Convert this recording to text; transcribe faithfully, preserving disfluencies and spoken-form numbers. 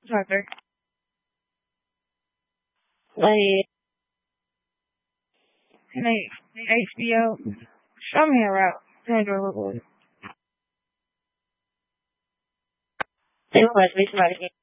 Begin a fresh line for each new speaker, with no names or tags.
Tucker. Like, like, H B O. Show me a route. Sandra Woodward. They must be somebody.